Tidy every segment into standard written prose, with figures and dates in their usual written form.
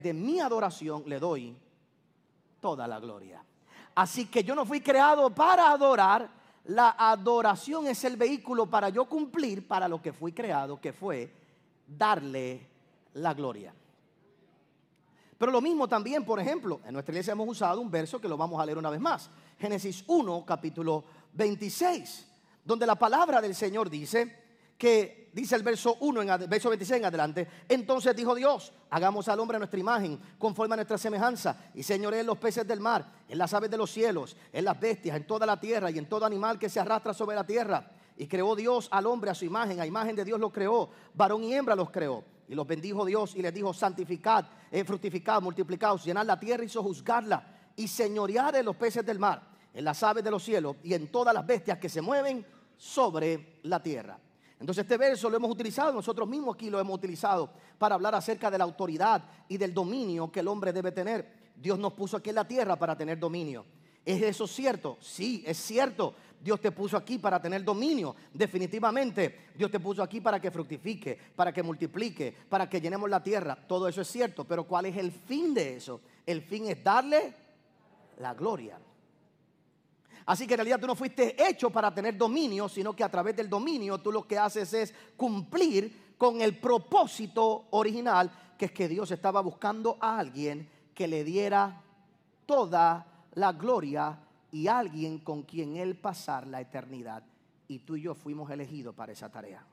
de mi adoración le doy toda la gloria. Así que yo no fui creado para adorar. La adoración es el vehículo para yo cumplir para lo que fui creado, que fue darle la gloria. Pero lo mismo también, por ejemplo, en nuestra iglesia hemos usado un verso que lo vamos a leer una vez más. Génesis 1, capítulo 26, donde la palabra del Señor dice que, dice el verso 1, verso 26 en adelante: entonces dijo Dios, hagamos al hombre a nuestra imagen, conforme a nuestra semejanza, y señoree en los peces del mar, en las aves de los cielos, en las bestias, en toda la tierra y en todo animal que se arrastra sobre la tierra. Y creó Dios al hombre a su imagen, a imagen de Dios lo creó, varón y hembra los creó. Y los bendijo Dios y les dijo: santificad, fructificad, multiplicaos, llenad la tierra y sojuzgadla, y señoread en los peces del mar, en las aves de los cielos y en todas las bestias que se mueven sobre la tierra. Entonces este verso lo hemos utilizado, nosotros mismos aquí lo hemos utilizado para hablar acerca de la autoridad y del dominio que el hombre debe tener. Dios nos puso aquí en la tierra para tener dominio. ¿Es eso cierto? Sí, es cierto. Dios te puso aquí para tener dominio, definitivamente. Dios te puso aquí para que fructifique, para que multiplique, para que llenemos la tierra. Todo eso es cierto, pero ¿cuál es el fin de eso? El fin es darle la gloria. Así que en realidad tú no fuiste hecho para tener dominio, sino que a través del dominio tú lo que haces es cumplir con el propósito original, que es que Dios estaba buscando a alguien que le diera toda la gloria y alguien con quien Él pasar la eternidad. Y tú y yo fuimos elegidos para esa tarea.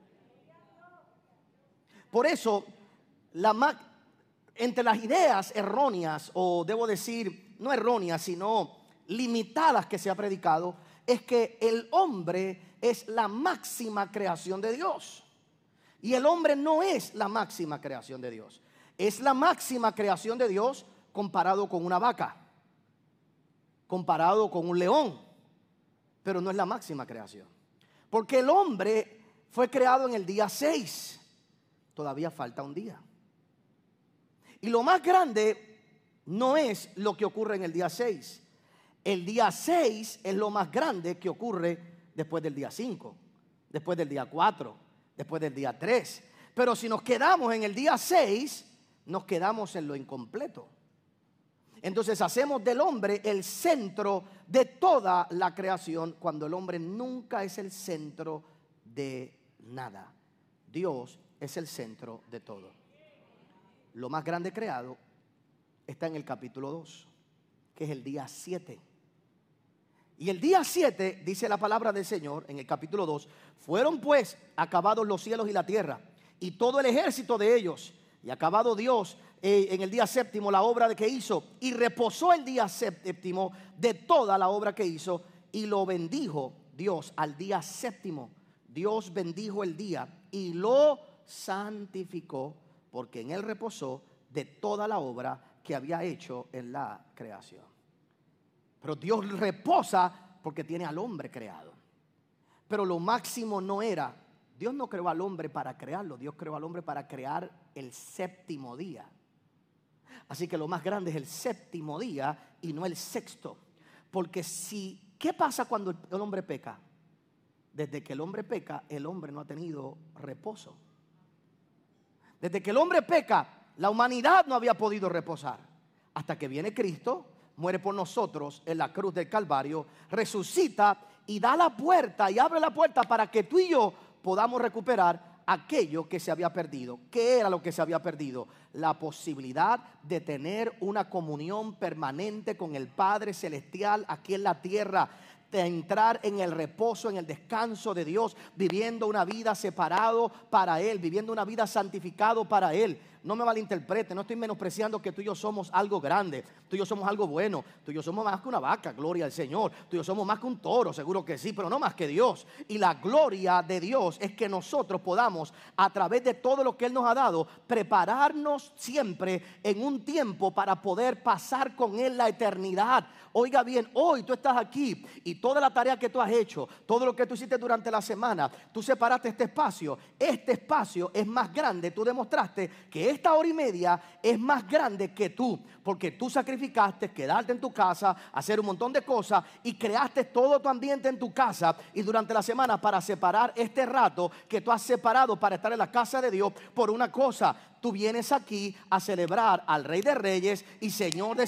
Por eso, entre las ideas erróneas, o debo decir, no erróneas, sino limitadas que se ha predicado, es que el hombre es la máxima creación de Dios. Y el hombre no es la máxima creación de Dios. Es la máxima creación de Dios comparado con una vaca, comparado con un león, pero no es la máxima creación. Porque el hombre fue creado en el día 6. Todavía falta un día. Y lo más grande no es lo que ocurre en el día 6. El día 6 es lo más grande que ocurre después del día 5, después del día 4, después del día 3. Pero si nos quedamos en el día 6, nos quedamos en lo incompleto. Entonces hacemos del hombre el centro de toda la creación, cuando el hombre nunca es el centro de nada. Dios es el centro de todo. Lo más grande creado está en el capítulo 2, que es el día 7. Y el día 7, dice la palabra del Señor en el capítulo 2: fueron pues acabados los cielos y la tierra y todo el ejército de ellos, y acabado Dios en el día séptimo la obra que hizo, y reposó el día séptimo de toda la obra que hizo, y lo bendijo Dios al día séptimo. Dios bendijo el día y lo santificó, porque en él reposó de toda la obra que había hecho en la creación. Pero Dios reposa porque tiene al hombre creado. Pero lo máximo no era, Dios no creó al hombre para crearlo, Dios creó al hombre para crear el séptimo día. Así que lo más grande es el séptimo día y no el sexto. Porque ¿qué pasa cuando el hombre peca? Desde que el hombre peca, el hombre no ha tenido reposo. Desde que el hombre peca, la humanidad no había podido reposar. Hasta que viene Cristo, muere por nosotros en la cruz del Calvario, resucita y da la puerta y abre la puerta para que tú y yo podamos recuperar aquello que se había perdido. ¿Qué era lo que se había perdido? La posibilidad de tener una comunión permanente con el Padre Celestial aquí en la tierra, de entrar en el reposo, en el descanso de Dios, viviendo una vida separado para Él, viviendo una vida santificado para Él. No me malinterprete, no estoy menospreciando que tú y yo somos algo grande, tú y yo somos algo bueno, tú y yo somos más que una vaca, gloria al Señor, tú y yo somos más que un toro, seguro que sí, pero no más que Dios. Y la gloria de Dios es que nosotros podamos, a través de todo lo que Él nos ha dado, prepararnos siempre en un tiempo para poder pasar con Él la eternidad. Oiga bien, hoy tú estás aquí y toda la tarea que tú has hecho, todo lo que tú hiciste durante la semana, tú separaste este espacio es más grande, tú demostraste que que esta hora y media es más grande que tú, porque tú sacrificaste quedarte en tu casa, hacer un montón de cosas y creaste todo tu ambiente en tu casa, y durante la semana para separar este rato que tú has separado para estar en la casa de Dios por una cosa. Tú vienes aquí a celebrar al Rey de Reyes y Señor de